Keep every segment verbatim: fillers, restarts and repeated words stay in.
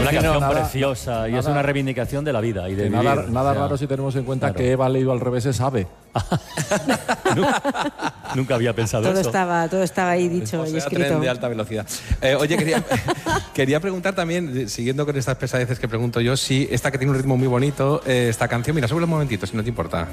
Una Sí, canción no, nada, preciosa nada, y es una reivindicación de la vida y de vivir. Nada, nada o sea, raro si tenemos en cuenta claro. que Eva leído al revés es ave. nunca, nunca había pensado Todo eso. estaba, todo estaba ahí dicho O y sea, escrito. tren de alta velocidad. Eh, oye, quería, quería preguntar también, siguiendo con estas pesadeces que pregunto yo, si esta que tiene un ritmo muy bonito, eh, esta canción, mira, sube un momentito, si no te importa.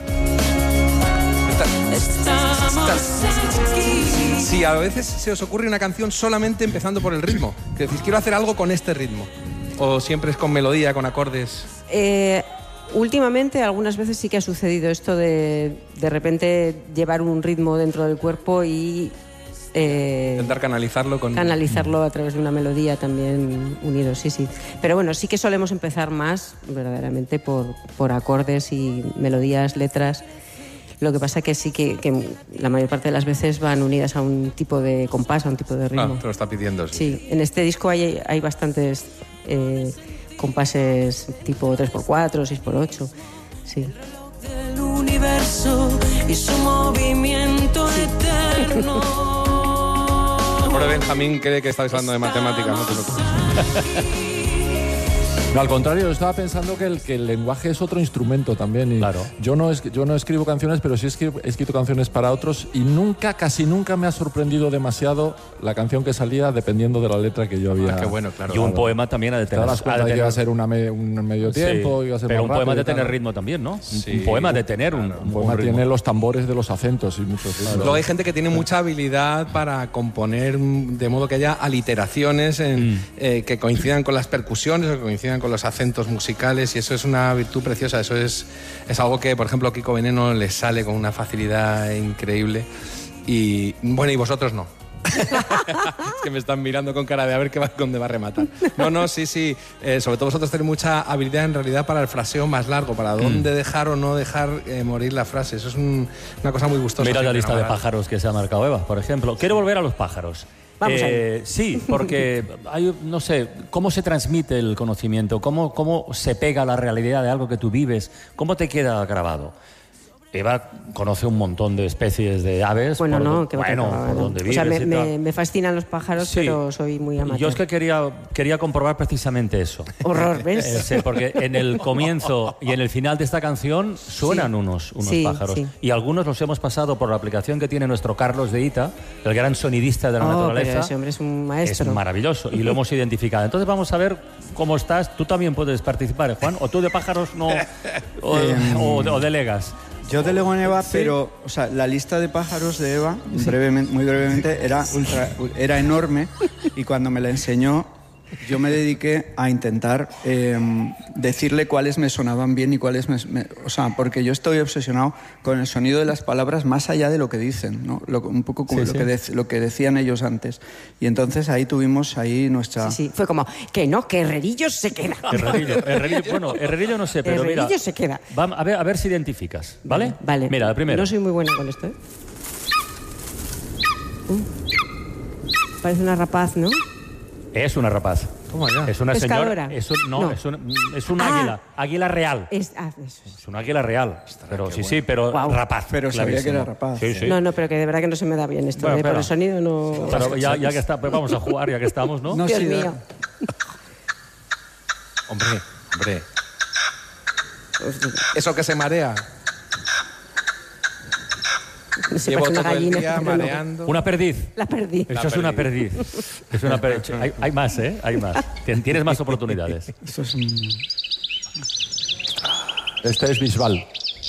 Esta- esta- si a veces se os ocurre una canción solamente empezando por el ritmo, que decís, quiero hacer algo con este ritmo, o siempre es con melodía, con acordes. Eh, últimamente, algunas veces sí que ha sucedido esto de de repente llevar un ritmo dentro del cuerpo y eh, Intentar canalizarlo con... canalizarlo a través de una melodía también unido, sí, sí. Pero bueno, sí que solemos empezar más verdaderamente por, por acordes y melodías, letras. Lo que pasa que sí que, que la mayor parte de las veces van unidas a un tipo de compás, a un tipo de ritmo. Ah, te lo está pidiendo. Sí. Sí, en este disco hay, hay bastantes eh, compases tipo tres por cuatro, seis por ocho. Sí. Del universo y su movimiento eterno. Ahora Benjamín cree que estáis hablando de matemáticas, no te preocupes. No, al contrario, yo estaba pensando que el, que el lenguaje es otro instrumento también. Y Claro. Yo no, es, yo no escribo canciones, pero sí escribo, he escrito canciones para otros y nunca, casi nunca me ha sorprendido demasiado la canción que salía dependiendo de la letra que yo había... Ah, qué bueno, claro. Y un poema también ha de Te tener... das ha cuenta de de que iba a tener- ser una me- un medio tiempo, Sí, iba a ser pero más un poema rápido de y tal. tener ritmo también, ¿no? Un- Sí. Un poema de tener un, Un un poema ritmo. tiene los tambores de los acentos y muchos lados. Luego hay gente que tiene mucha habilidad para componer mm, de modo que haya aliteraciones en, Mm. eh, que coincidan con las percusiones o que coincidan con los acentos musicales, y eso es una virtud preciosa. Eso es, es algo que, por ejemplo, a Kiko Veneno le sale con una facilidad increíble. Y bueno, y vosotros no. Es que me están mirando con cara de a ver qué va, dónde va a rematar. No, no, sí, sí. Eh, sobre todo vosotros tenéis mucha habilidad en realidad para el fraseo más largo, para dónde dejar o no dejar eh, morir la frase. Eso es un- una cosa muy gustosa. Mira la siempre, lista de enamorar. pájaros que se ha marcado Eva, por ejemplo. Quiero volver a los pájaros. Vamos Eh, sí, porque hay, no sé, cómo se transmite el conocimiento, cómo, cómo se pega a la realidad de algo que tú vives, cómo te queda grabado. Eva conoce un montón de especies de aves. Bueno, por no, do- que va, bueno, que va, por no. donde O vives sea, me, y tal. me, me fascinan los pájaros, Sí. pero soy muy amateur. Yo es que quería, quería comprobar precisamente eso. Horror, ¿ves? Eh, sí, porque en el comienzo y en el final de esta canción suenan Sí. unos, unos Sí, pájaros. sí. Y algunos los hemos pasado por la aplicación que tiene nuestro Carlos de Ita, el gran sonidista de la Oh, naturaleza. pero ese hombre es un maestro. Es maravilloso y lo hemos identificado. Entonces vamos a ver cómo estás. Tú también puedes participar, ¿eh, Juan? ¿O tú de pájaros no? ¿O, o- o delegas? Yo delego en Eva, pero o sea, la lista de pájaros de Eva, brevemente, muy brevemente, era, ultra, era enorme y cuando me la enseñó yo me dediqué a intentar eh, decirle cuáles me sonaban bien y cuáles me, me... O sea, porque yo estoy obsesionado con el sonido de las palabras más allá de lo que dicen, ¿no? Lo- un poco como Sí, lo, sí. Que de- lo que decían ellos antes. Y entonces ahí tuvimos ahí nuestra... Sí, sí, fue como, que no, que Herrerillo se queda. Herrerillo, Herrerillo, bueno, Herrerillo no sé, pero mira. Herrerillo se queda. va- a, ver, a ver si identificas, ¿vale? Vale. Mira, la primera. No soy muy buena con esto, ¿eh? Uh. Parece una rapaz, ¿no? Es una rapaz. Toma ya. Es una Pescadora. señora. Es un, no, No. es un, es un Ah. águila. Águila real. Es, ah, eso es. Es un águila real. Pero sí, sí, pero Guau. rapaz. Pero sabía clarísimo. que era rapaz. Sí, sí. No, no, pero que de verdad que no se me da bien esto. Bueno, ¿eh? Por espera. el sonido no... Pero ya, ya que está, pues vamos a jugar, ya que estamos, ¿no? No, Dios sí, da- mío. Hombre, hombre. Eso que se marea. No sé, Llevo parece una todo el gallina. día pero no. mareando. Una perdiz. La perdí. Eso es una perdiz. Es una perdiz. Hay, hay más, ¿eh? Hay más. Tien- Tienes más oportunidades. Esto es un... Este es Bisbal.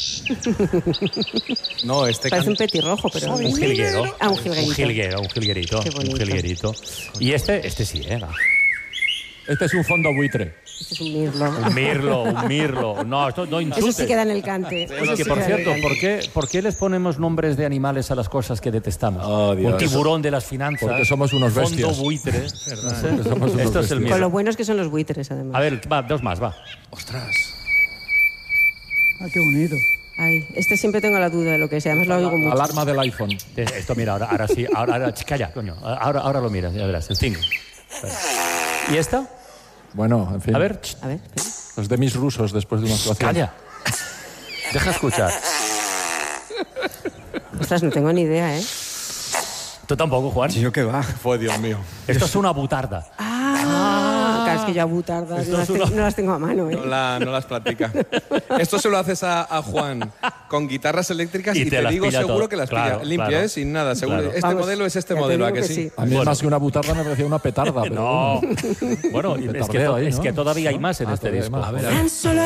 No, este Parece un can- petirrojo, pero... Un jilguero. Ah, un jilguerito. Un jilguero, un jilguerito. Qué Un bonito. jilguerito. Y este, este sí, ¿eh? Este es un fondo buitre. Este es un mirlo. Un mirlo, un mirlo. No, esto no insultes. Eso sí queda en el cante. Eso Oye, que sí por queda en el cierto, cante. ¿por qué, ¿por qué les ponemos nombres de animales a las cosas que detestamos? Oh, Dios. Un tiburón de las finanzas. Porque somos unos Fondo bestias. buitre. No sé. Porque somos unos Esto es el bestias. mío. Con lo buenos que son los buitres, además. A ver, va, dos más, va. Ostras. Ah, qué bonito. Ay, este siempre tengo la duda de lo que sea. Además lo oigo mucho. Alarma del iPhone. Esto, mira, ahora, ahora sí. Ahora, ahora, ch, calla, coño. Ahora, ahora lo miras, ya verás. El cinco. ¿Y esta? Bueno, en fin. A ver, ch, A ver, espera. Los demis rusos después de una actuación. calla. Deja escuchar. Ostras, no tengo ni idea, ¿eh? Tú tampoco, Juan. ¿Yo qué va? Fue Dios mío. Esto es una butarda. Ah, claro, es que yo a butardas Esto no, es las te- una- no las tengo a mano, ¿eh? No, la- no las practica. Esto se lo haces a, a Juan con guitarras eléctricas Y y, te te, las digo pilla seguro todo. que las Claro, pilla limpia, claro. ¿eh? Sin nada, seguro. Claro. Este Vamos, modelo es este ya te modelo, ¿a digo que que sí? sí. A mí Bueno. más que una butarda me parecía una petarda. Pero No. bueno. Bueno, es que, Petardeo to- ahí, es ¿no? que todavía hay ¿No? más en Ah, este todavía hay disco. más. A ver, a Tan solo